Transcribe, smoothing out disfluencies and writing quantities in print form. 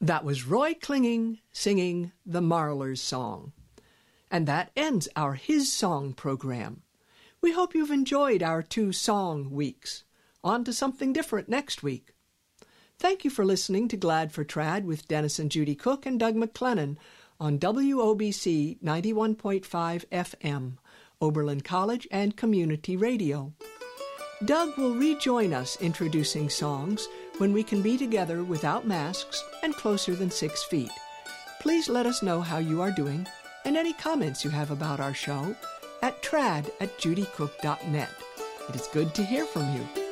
That was Roy Klinging singing the Marlers song. And that ends our His Song program. We hope you've enjoyed our 2 song weeks. On to something different next week. Thank you for listening to Glad for Trad with Dennis and Judy Cook and Doug McClennan on WOBC 91.5 FM, Oberlin College and Community Radio. Doug will rejoin us introducing songs when we can be together without masks and closer than 6 feet. Please let us know how you are doing and any comments you have about our show at trad@judycook.net. It is good to hear from you.